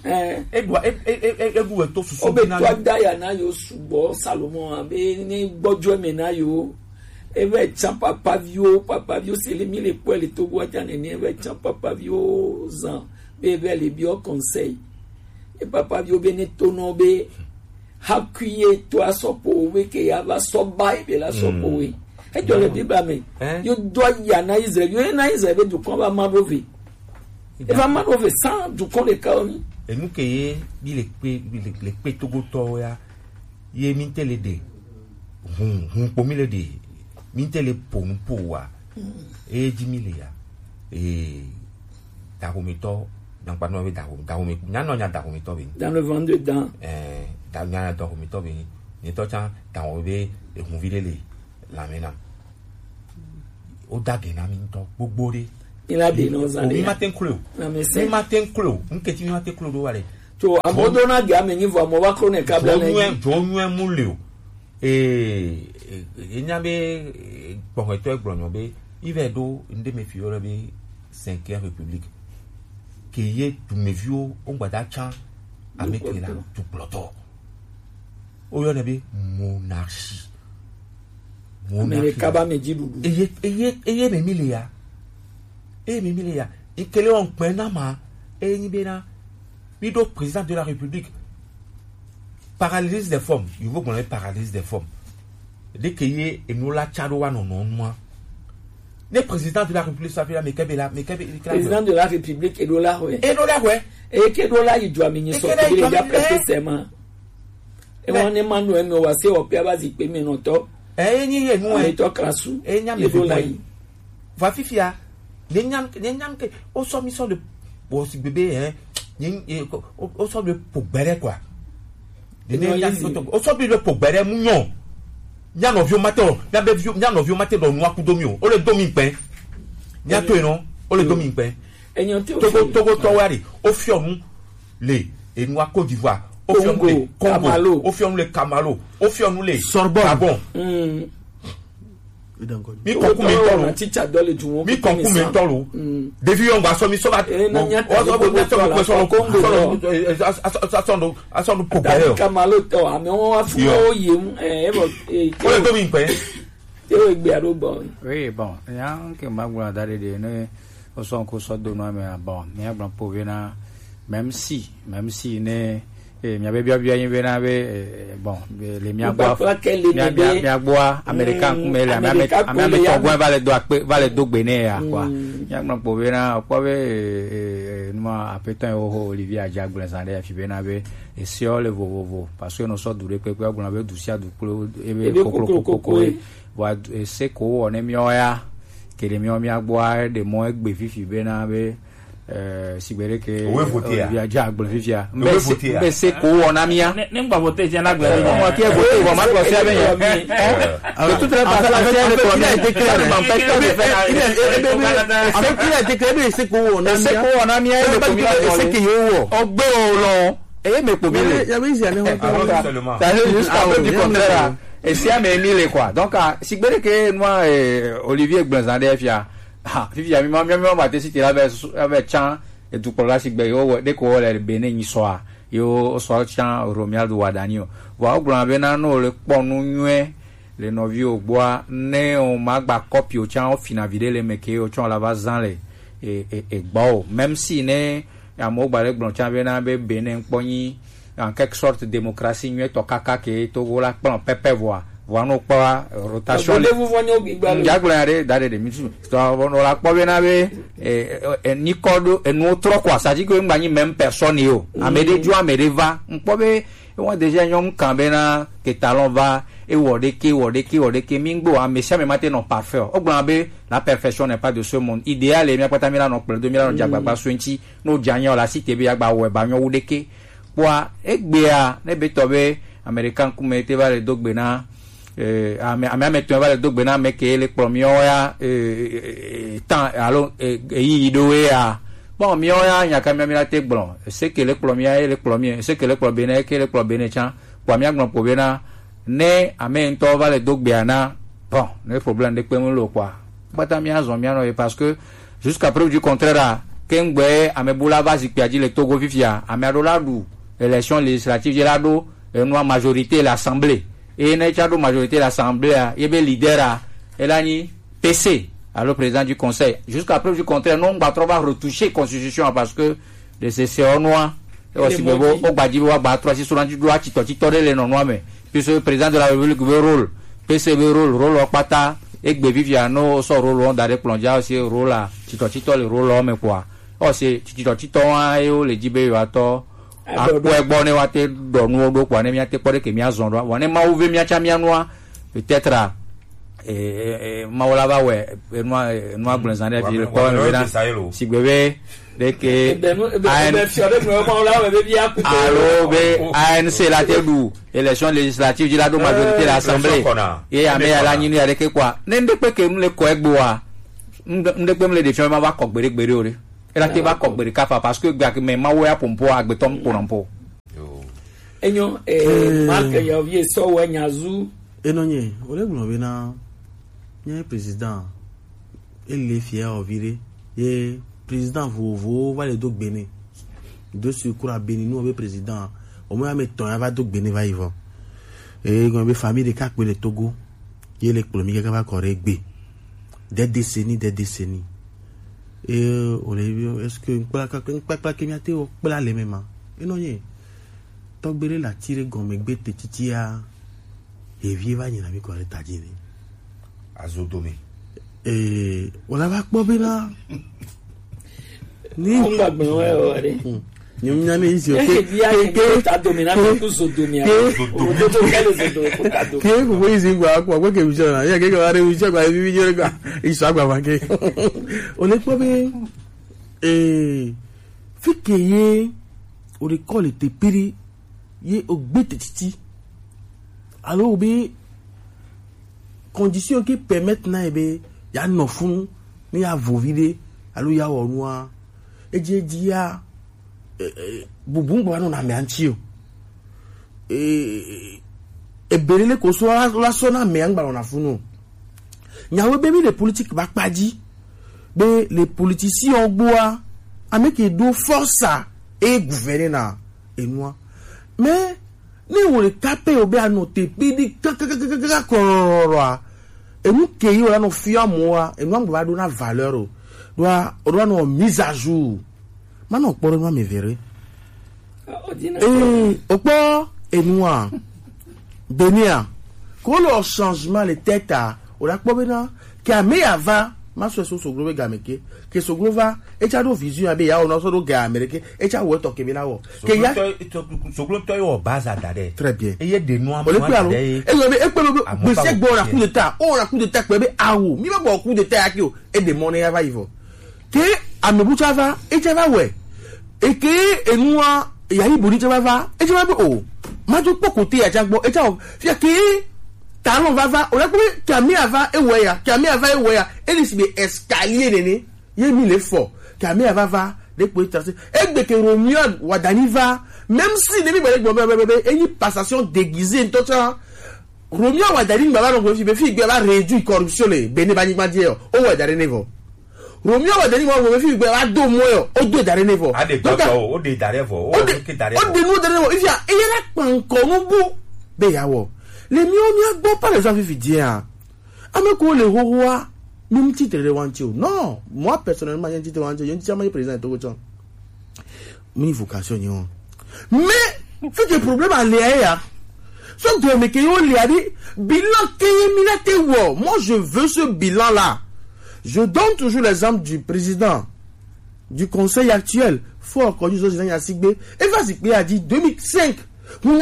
Speaker 15: egu to susu
Speaker 9: be na to da ya na yo subo Salomon abe ni gbojo me na yo ebe chan papa vio c'est les mille pour les Togo ata ne ebe chan papa vio zan be le bio conseil e papa vio be ne tono be hakuye to asopo we ke ya va so bai be la sopo we e jo le Bible me yo do ya na Israël yo na Israël du kon va manove e va manove sans du kon le kaoni
Speaker 15: e nu ke ye bi le pe Togo to ya ye mi tele de po mi le de mi tele po wa e ji mi le ya ta ko mi to dans pas no da ko mi nya no nya da ko mi to bi
Speaker 9: dans le vent dedans
Speaker 15: da nya da ko mi to bi ni to chan da o be e hun vile le la mena o da ge na mi to gbogbo re
Speaker 9: il a des noms en
Speaker 15: mi matin clou nke ti mi matin clou do wale
Speaker 9: to abodona ga me ni vo mo wa krone kabla na
Speaker 15: jo nu mu le o nya be bon to egbronyo be ivedo nde me fiore be 5e république que ye tu me vieux on gbada chan avec la tu ploto o yo ne be monarchie
Speaker 9: mais kaba me jidu
Speaker 15: eye me milia ikele on pena ma ni bena bido président de la république paralyse des formes il faut qu'on ait paralyse des formes dès que ye et nous la chado wa non moi le président de la république ça fait la
Speaker 9: président de la république et dollar et que dollar il doit minir so il a prêté serment et on est manuel me wa se o pe ba zi pe mi no to
Speaker 15: ni ye nu
Speaker 9: e to krasu
Speaker 15: nyam le dollar va fifia le nyam ke o so mi so le o si bébé o so le pogbere quoi de nyam o so bi le pogbere mu nyon nya no vieux matin do nu akudomi o le domi pe nya to no o le domi pe togo to wari o fi onu le enu Côte d'Ivoire o fi onu le Congo o fi onu le Camalo o fi onu le Gabon mi konku mi tolo
Speaker 9: teacher dole du
Speaker 15: mi konku mi tolo devi on gba so mi so ba o so bo to ko so Congo aso pogere
Speaker 9: Camalo to ami won wa fu o ye o
Speaker 15: le domi pe
Speaker 9: e o gbe aro bon
Speaker 16: oui bon ya ke magura dare de ne o so ko so do no me bon ni agban povena même si ne mi abe bia yin bena be bon le mi agboa américain kumele ame to gwan vale do gbe ne ya kwa ya gban povena kwa be no apetan o Olivier Ajagble sande fi bena be e si o le vovovo parce que no so dure pe agban be du sia du ebe kokoko wa se ko one mi oya ke le mi o mi agboa de mo egbe fifi bena be sigbere ke Olivier Ajagble fifia be se ko ona mia
Speaker 12: ne ngba voter je na gbere
Speaker 16: mo ki e voter wa ma ko se be yen tout le passage il a été clair il a été clair se ko ona mia e ko mi se ki yo ogbe o lo e me ko mi le ya bi se ne ho
Speaker 15: seulement
Speaker 16: ça c'est juste un peu contraire et si a me mille quoi donc sigbere ke moi Olivier Gbenzande fia fifi ami ma te si tira avec chan et tout pour la sigbe yo de ko le Benin ni so yo so chan Romuald Wadanio wa ogran be na no le ponu nwe le novio gboa ne o magba copy o chan o fina vide le meke o chan la va zan le gbao même si ne amo bare gbon chambe na be Benin poni en quelque sorte démocratie ñu to kaka ke Togo la plan pepe voix no pa rotation jaglare dare de misu to no la po be na be ni kodo en autre quoi ça dit que ngani même personne yo amede ju amede va npo be won déjà ñom kambe na que talon va et wode ki mingbo a mesia me matin non parfait ogban be la perfection n'est pas de ce monde idéal et mi apata mi la nonple 2000 non jagba ba swinchi no janyo la cité be agba we ba nyo wudeke poa egbea ne be tobe american kumete va le dogbe na ame to va le dogbe na me ke le premier ya temps alors yi doe a bon mi ya nya ka mi la te blon c'est que le premier c'est que le premier que le premier chan poa mi agbon po be na ne amen to va le dogbeana bon le problème de pemo lo quoi bata mi azon mi ano parce que jusqu'à preuve du contraire kengbe amebula va zipiaji le Togo vivia amerola du élection législative de la do une majorité l'assemblée et ne chado majorité l'assemblée et be leader elani PC alors président du conseil jusqu'à preuve du contraire non va trop retoucher constitution parce que de ces noir aussi bebo o gbaji wa gba 3 si solanju do atito le non noir mais puisque le président de la République veut rôle PCB rôle pata egbe viviano so rôle on dare plonja aussi rôle là tito le rôle homme quoi o se tito wa e le jibe yo ato akpo egbo ne wa te donu odo kwa ne mi ate pore ke mi azon do wa ne ma uve mi acha mi anwa peut-être maola ba we no agbonzande fi le ko me si gbebe de que allo be ANC la tedu élection législative de la majorité de l'assemblée et ame ala nyini ya de que quoi nende pe ke le ko egbo wa nde pe me le défier ma ba ko gbere ore e la te ba ko gbere kafa parce que gba me ma wo ya pompo agbetom ponampo
Speaker 9: enyo marque ya vie so wa nyazu
Speaker 18: enonye ole gbo be na nye président il est fier au viré et président vous va le donc béné de secours à béni nous avec président au moins met ton va donc béné va y va et quand be famille de quatre le Togo il est premier qui va corriger des décennies et on est est-ce que pas que miate au pla les mêmes et non y donc béné la tirer gomme gbete titia et viva ni na mi ko retadini
Speaker 15: azodome
Speaker 18: wala ba kpo be na ni
Speaker 9: on gbagbe ore
Speaker 18: nyum nyame isi o
Speaker 9: ke ta domina ko zodomia o to kele zodo
Speaker 18: ke ko isi gba ko ke bi jona ya ke ga re bi gba bi jore ga iso agba ba ke o le kpo be fikeye o le ko le te piri ye o gbete titi alors bi conditions qui permettent na ebe ya no fun ni ya vovide alors ya onwa eje dia bubungbo no na me antio berele ko so la so na me angba na funu nyawe bebi les politiques ba paji be les politiciens gboa ameke do force et gouverner na enwa mais ni wo le taper obe anote pidi kakakakakakakoroa enu keyi wala no fia moa enu angba do na valeur o doa no mise à jour mano poro no me vere opo enua benia ko le changement le tête o la pobena que a me ava maso so globe gameke que so glova e cha do vision abi ya o no so do gameke e cha wo to kemi na wo que ya
Speaker 15: so globe to yo base adare
Speaker 18: très bien
Speaker 15: e ye de no am
Speaker 18: e be se gbo ra coup d'état o ra coup d'état pe be awo mi ba bo coup d'état aki o e de money ava ivo que amebu chava e chava we e que enua ya ibu ni chava e chava be o ma jo pokote ya jagbo e cha fi que talon va on a trouvé Camille ava eweya elis be escalier nene ye mi le fort Camille va de pour tracer egbe ke Romeo wadani va même si demi bele eni passation déguisée total Romeo wadani baba no fi be fi gbe ba réduire corruption le bene ba ni ma die o wadani nevo Romeo wadani mo fi gbe ba do moyo o do dare nevo
Speaker 15: o de dare vo o ke dare
Speaker 18: o de no dare nevo ifia e la pan ko no bu be yawo les miens bon par exemple vidéo ameko le roi même titre de Wantio. Non, moi personnellement, il y a un titre de Wantio, il y a un titre de président de Togo. Mon vocation, non. Mais, fait que le problème à l'EA, sauf que mais qu'il y a bilan qui moi je veux ce bilan là. Je donne toujours l'exemple du président du conseil actuel. Faut encore dire aux gens à Sigbe. Et Vasigbe a dit 2005. On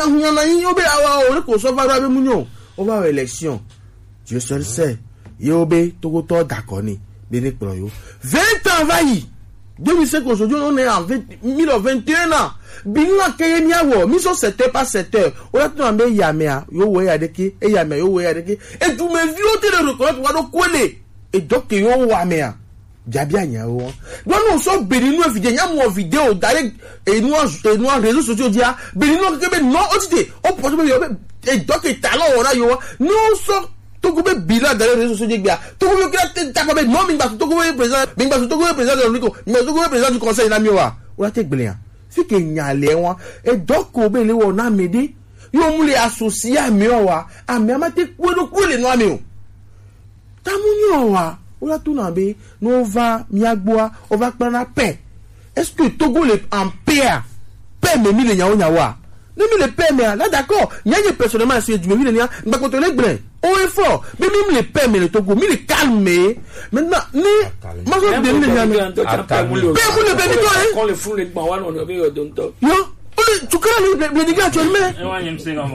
Speaker 18: va à l'élection. Dieu seul sait. Yobe Togoto Dakoni. 20 ans vailli. 2005 aujourd'hui on est en 2021 ans. Bilan Kayemiawo, mission 7h par 7h. On a tout amené Yamea, Yowe Adeki, et Yamea, Yowe Adeki. Et tout me violé de reconnaître, on va nous coller. Et donc, Yo Wamea. Diabia Yao. Nous sommes bénis, vidéo, vidéo, d'aller, et nous, réseaux sociaux, dia, bénis, non, on peut et donc, et talent, on a Yo. Nous sommes tout comme bilan dans les réseaux sociaux, tout comme que non, mais tout comme président de l'Unico, mais tout comme président du conseil Namioa. On a été brillant. C'est que n'y a léon et donc au belé on a médé yo moulé associé à miowa à miamate quoi les noix mio tamuniowa on a tout nambé nous va miagboa on va prendre la paix. Est-ce que Togo les en paix mais mi les nyawa ne mi les paix mais là d'accord n'y a personnellement essayé du mi les nya pas contrôler brin on est fort mais même les paix mais le Togo mi les calmer maintenant ni moi je de les nya paix pour le bénito
Speaker 9: quand le fou les bawan on avait donto
Speaker 18: yo tu connais le dégâts actuellement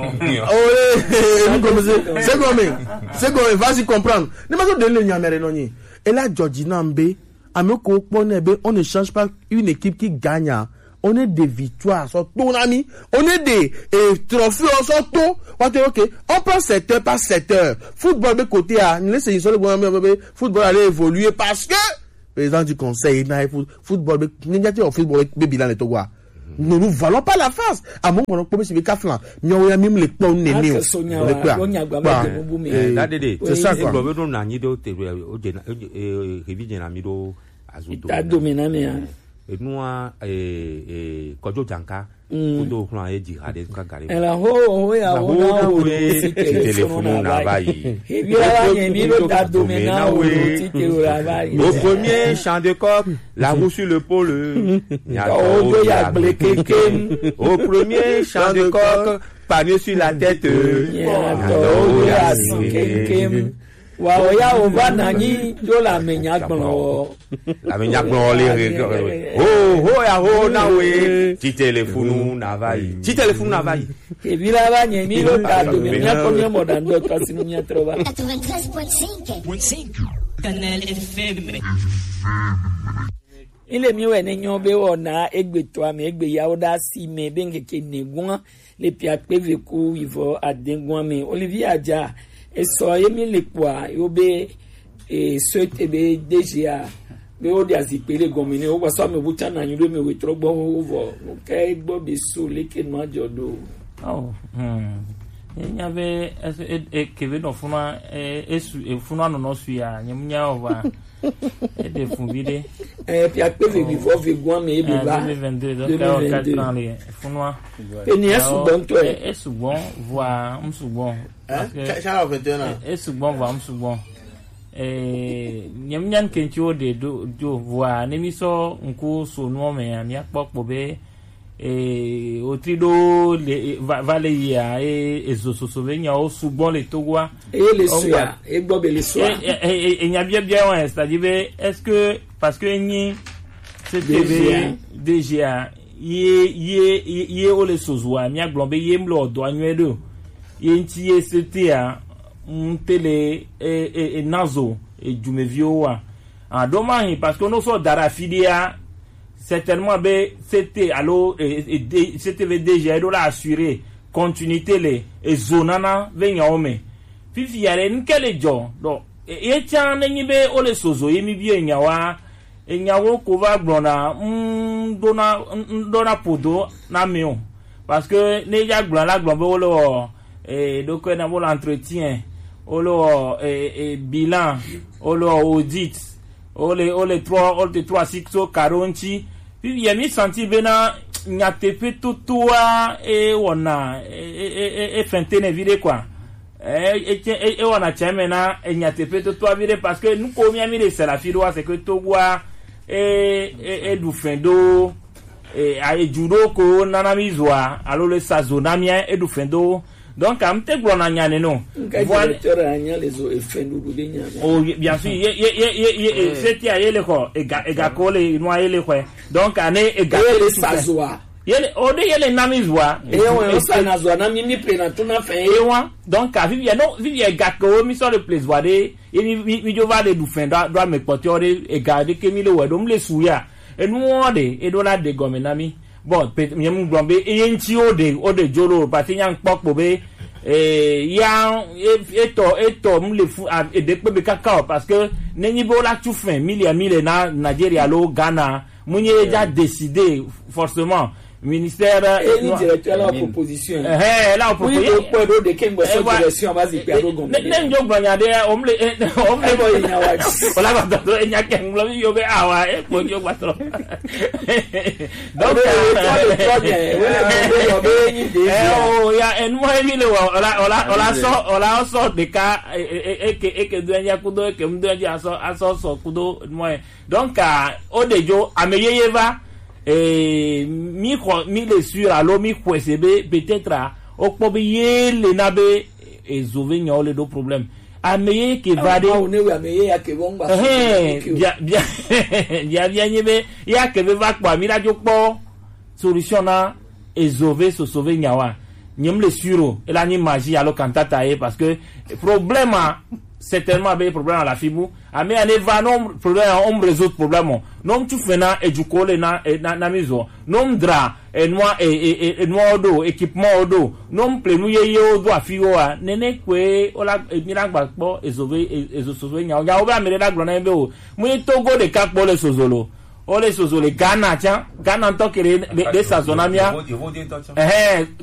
Speaker 18: c'est comme vas-y comprendre ne m'a donné le nya mais non ni et là Georgina Mbe ameko ponebe on ne change pas une équipe qui gagne. On est des victoires, sur ton ami. On est des trophées, sur tout. Ok, on prend 7 heures par 7 heures. Football de côté, football allait évoluer parce que, président du conseil, football, football, bilan de Togo. Nous ne valons pas la face. À mon moment, comme si les caflans, nous avons même les pons nénés.
Speaker 15: C'est ça, quoi. Et nous Kojo Janka kudo kuna eji hade kakare
Speaker 9: ela ho ya ho
Speaker 15: téléphone na bayi au premier chant de coq la roue sur le pôle au premier chant de coq panier sur la tête wa ya o va nani do la menya gbon le ya ho na we ti téléphone na vai
Speaker 9: e vila ba nye mi lo ta do menya ko mi mo dan do ka sinu nya trova
Speaker 19: 93.5 Canal FM
Speaker 9: ile mi we ne nyo be ona egbeto ami egbe ya oda si me benge ke negun le pia pe veku ivo adengun mi Olivier Aja et soyez mis les poids, yobe et ce tebe déjà, mais au diazipé les gomines, au boisson me boutin na nyudo me wetro bon ovo, okay bo beso leke no jodo.
Speaker 12: Oh, il y avait Kevin of Funa et Funa no suya, nyamnya ova. Et des fumbides.
Speaker 9: Et puis après, vivre vivre mais il va
Speaker 12: 2022 donc 4 ans les Funois.
Speaker 9: Et ni est souvent toi.
Speaker 12: Et souvent voir souvent.
Speaker 18: Ça 21 ans.
Speaker 12: Et souvent voir souvent. Nyamnyan kentio de do voir nemiso nko so no me ani akpokpo be au trido vale ya ezososo benya o souvent les Togois
Speaker 9: et les soya et bobe les soya
Speaker 12: et nya bien ouais c'est-à-dire est-ce que parce que ni c'était déjà yé o les sozoa mi aglombe yé mlo do anwedo yenti c'était a télé et nazo et jumevio wa en dommage parce que nous so darafidia certainement c'était alors c'était déjà là assurer continuité les zonana venya ome fifi yare nkele jo do e tia na nyibe ole sozo yemi bi enyawa enyawo ko va blona dona podo na mion parce que ne ya gbon la gbon bo lo donc na bo l'entretien o lo bilan o lo audit o les 3 6 40 puis il a mis senti bena nyatepe tutua e wona e fentene vide quoi et on a chamena et n'y a pas de toi virer parce que nous comme y c'est la fille c'est que Togo et du fendo et a judo ko nanamizwa alors le sazonamien et du fendo donc am te glona nyane no
Speaker 9: voilà les fendo du nyane
Speaker 12: oh bien sûr c'est y a yele ko e ga ko le no yele ko donc ane e ga
Speaker 9: le sazwa
Speaker 12: yele ode yele namizwa
Speaker 9: et on ça nazwa na mi prena tuna fin
Speaker 12: et wa donc a vivia no vivia gako mi so le place wade mi jo va le du fin doit me porter et garder que mi le wedo mi le suya et nous ode et do la de gomenami bon mi mu glombe e yenti ode jolo pati yan pokpo be ya eto mi le fu e de pe be kakao parce que neni bo la tout fin mille na Nigeria lo Ghana mu nye déjà décidé forcément ministère
Speaker 9: et directeur la proposition
Speaker 12: la proposition
Speaker 9: pour de quelle direction base perdre gombe
Speaker 12: nem jo gbanya de omle
Speaker 9: boy nyawa
Speaker 12: ola ba do enya ken lo yo be awa e ko jo kwatro donc ya en mo mi le ola so de ka e do enya kudo e ke mdo enya aso kudo mo donc o de jo ameyeye va mi le sur alors mi kwesebe peut-être o pobe yele nabe ezove nya ole do problème ameye ke vade
Speaker 9: on est ameye ya ke bomba
Speaker 12: bien nyebe ya ke va kwa mi la jo po solution na ezove so sauver nya wa nyem le suro et la ni magie alors cantata parce que problème certainement avec problème à la fibu mais on va non problème on résout problème non tu fais na edukole na mizo non dra et noir do équipement odo non plenu ye odo afio a nene kwe ola mirangba po ezosozo nya ya oba mere la glona ebe o mu Togo de kakpo le sozolo ole sozole Ghana tiens Ghana to kere de sazonamia